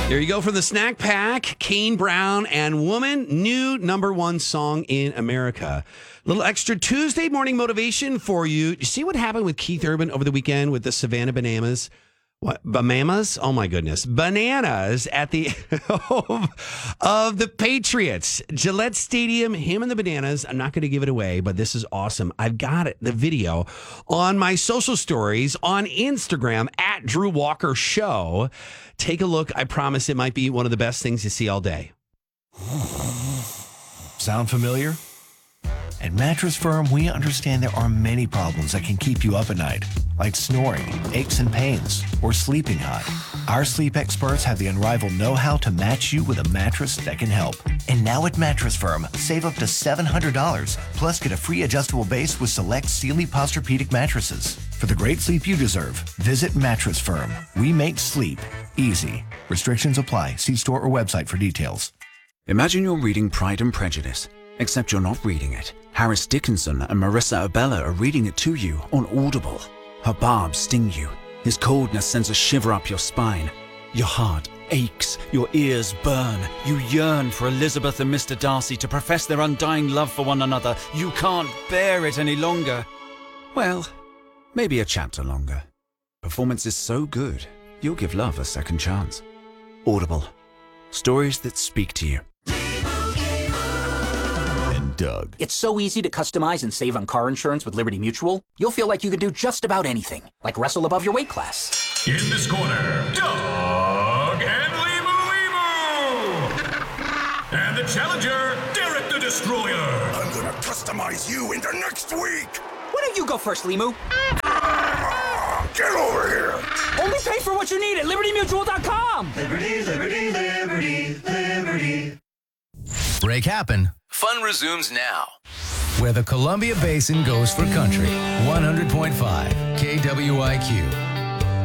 There you go from the Snack Pack, Kane Brown and Woman, new #1 song in America. Little extra Tuesday morning motivation for you. You see what happened with Keith Urban over the weekend with the Savannah Bananas? What? Bananas? Oh my goodness. Bananas at the home of the Patriots. Gillette Stadium, him and the Bananas. I'm not going to give it away, but this is awesome. I've got it, the video on my social stories on Instagram at Drew Walker Show. Take a look. I promise it might be one of the best things you see all day. Sound familiar? At Mattress Firm, we understand there are many problems that can keep you up at night, like snoring, aches and pains, or sleeping hot. Our sleep experts have the unrivaled know-how to match you with a mattress that can help. And now at Mattress Firm, save up to $700, plus get a free adjustable base with select Sealy Posturepedic mattresses. For the great sleep you deserve, visit Mattress Firm. We make sleep easy. Restrictions apply. See store or website for details. Imagine you're reading Pride and Prejudice, except you're not reading it. Harris Dickinson and Marissa Abella are reading it to you on Audible. Her barbs sting you. His coldness sends a shiver up your spine. Your heart aches. Your ears burn. You yearn for Elizabeth and Mr. Darcy to profess their undying love for one another. You can't bear it any longer. Well, maybe a chapter longer. Performance is so good, you'll give love a second chance. Audible. Stories that speak to you. Doug. It's so easy to customize and save on car insurance with Liberty Mutual. You'll feel like you can do just about anything, like wrestle above your weight class. In this corner, Doug and Limu. And the challenger, Derek the Destroyer. I'm gonna customize you into next week. Why don't you go first, Limu? Get over here. Only pay for what you need at LibertyMutual.com. Liberty, liberty, liberty, liberty. Break happen. Fun resumes now. Where the Columbia Basin goes for country. 100.5 KWIQ.